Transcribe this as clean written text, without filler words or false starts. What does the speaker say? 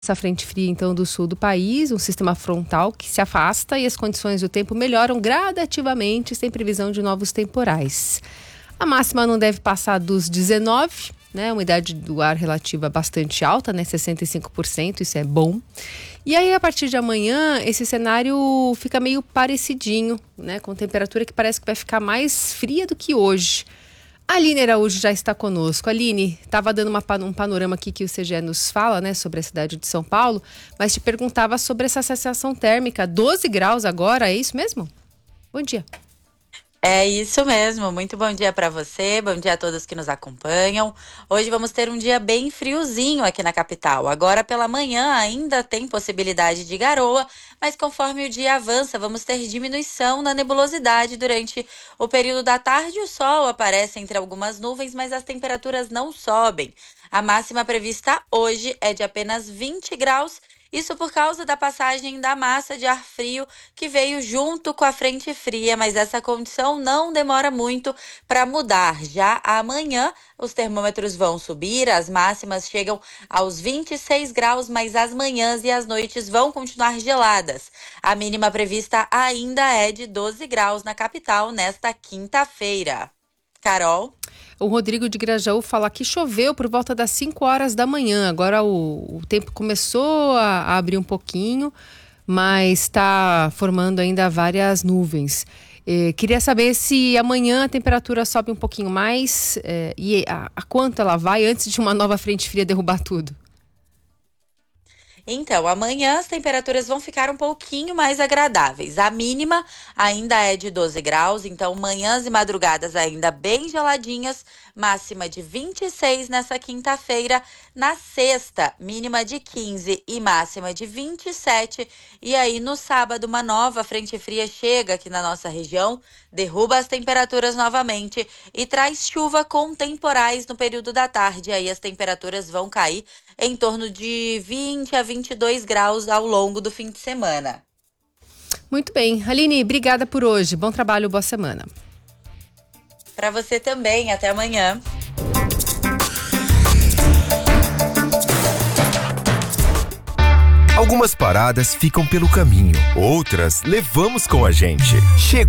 Essa frente fria, então, do sul do país, um sistema frontal que se afasta e as condições do tempo melhoram gradativamente, sem previsão de novos temporais. A máxima não deve passar dos 19, né? A umidade do ar relativa bastante alta, né? 65%, isso é bom. E aí, a partir de amanhã, esse cenário fica meio parecidinho, né? Com temperatura que parece que vai ficar mais fria do que hoje. A Aline Araújo já está conosco. Aline, estava dando um panorama aqui que o CGE nos fala, né, sobre a cidade de São Paulo, mas te perguntava sobre essa sensação térmica, 12 graus agora, é isso mesmo? Bom dia. É isso mesmo, muito bom dia para você, bom dia a todos que nos acompanham. Hoje vamos ter um dia bem friozinho aqui na capital. Agora pela manhã ainda tem possibilidade de garoa, mas conforme o dia avança vamos ter diminuição na nebulosidade durante o período da tarde. O sol aparece entre algumas nuvens, mas as temperaturas não sobem. A máxima prevista hoje é de apenas 20 graus. Isso por causa da passagem da massa de ar frio que veio junto com a frente fria, mas essa condição não demora muito para mudar. Já amanhã, os termômetros vão subir, as máximas chegam aos 26 graus, mas as manhãs e as noites vão continuar geladas. A mínima prevista ainda é de 12 graus na capital nesta quinta-feira. Carol? O Rodrigo de Grajaú fala que choveu por volta das 5 horas da manhã. Agora o tempo começou a abrir um pouquinho, mas está formando ainda várias nuvens. Queria saber se amanhã a temperatura sobe um pouquinho mais e a quanto ela vai antes de uma nova frente fria derrubar tudo. Então, amanhã as temperaturas vão ficar um pouquinho mais agradáveis. A mínima ainda é de 12 graus, então manhãs e madrugadas ainda bem geladinhas, máxima de 26 nessa quinta-feira. Na sexta, mínima de 15 e máxima de 27. E aí no sábado, uma nova frente fria chega aqui na nossa região, derruba as temperaturas novamente e traz chuva com temporais no período da tarde. Aí as temperaturas vão cair em torno de 20 a 22 graus ao longo do fim de semana. Muito bem. Aline, obrigada por hoje. Bom trabalho, boa semana. Para você também. Até amanhã. Algumas paradas ficam pelo caminho, outras levamos com a gente. Chegou